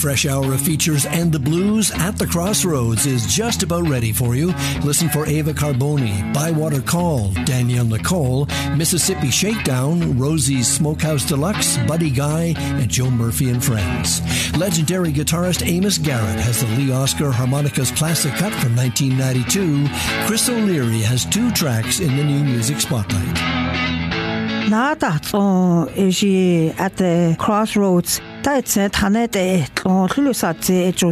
fresh hour of features and the blues at the Crossroads is just about ready for you. Listen for Ava Carboni, Bywater Call, Danielle Nicole, Mississippi Shakedown, Rosie's Smokehouse Deluxe, Buddy Guy, and Joe Murphy and Friends. Legendary guitarist Amos Garrett has the Lee Oscar Harmonicas Classic Cut from 1992. Chris O'Leary has 2 tracks in the New Music Spotlight. 나다서 at the Crossroads. That's it. Hanet